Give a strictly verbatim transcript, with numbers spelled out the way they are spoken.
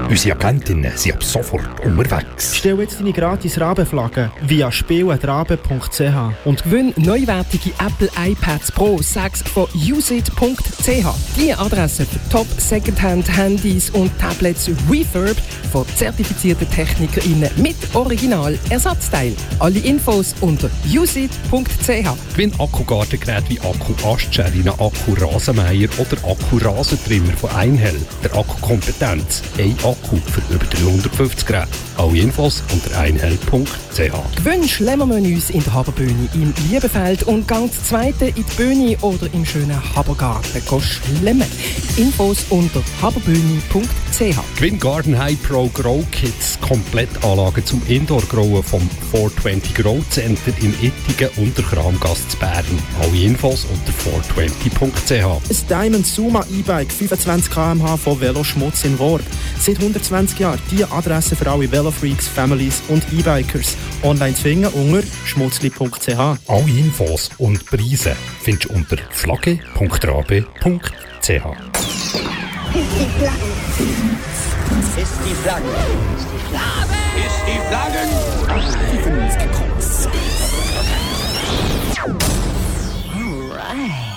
Unsere Agentinnen sind ab sofort unterwegs. Stell jetzt deine gratis Rabenflagge via spiel at rabe punkt c h und gewinn neuwertige Apple iPads Pro sechs von usit punkt c h. Die Adresse für Top Secondhand Handys und Tablets Refurb von zertifizierten TechnikerInnen mit Original-Ersatzteil. Alle Infos unter usit punkt c h. Gewinn Akkugartengeräte wie Akku-Astschärine, Akku-Rasenmäher oder Akku-Rasentrimmer von Einhell. Der Akkukompetenz. Ein Akku für über dreihundertfünfzig Geräte. Alle Infos unter einhell punkt c h. Gewinn Schlemmermenüs in der Haberbühne im Liebefeld und gang das zweite in die Bühne oder im schönen Habergarten schlemmen. Infos unter haberbühne punkt c h. Gewinn Garden High Pro Grow Kits, Komplettanlagen zum Indoor-Growen vom vierhundertzwanzig Grow Center in Ittigen und der Kramgasse zu Bern. Alle Infos unter vierhundertzwanzig punkt c h. Ein Diamond Suma E-Bike fünfundzwanzig Kilometer pro Stunde von Veloschmutz in Worb. Seit hundertzwanzig Jahren die Adresse für alle Velofreaks, Families und E-Bikers. Online zu finden unter schmutzli punkt c h. Alle Infos und Preise findest du unter flagge punkt rabe punkt c h. Ist die Flagge. Ist die Flagge. Ist die Flagge. Ist die Flagge. Alright.